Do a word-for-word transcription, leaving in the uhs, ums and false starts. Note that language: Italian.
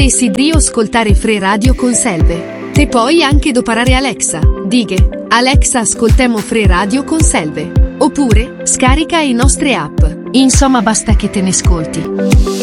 Desideri ascoltare Free Radio con Selve? Te puoi anche doparare Alexa. Dighe: Alexa, ascoltemo Free Radio con Selve. Oppure, scarica i nostre app. Insomma, basta che te ne ascolti.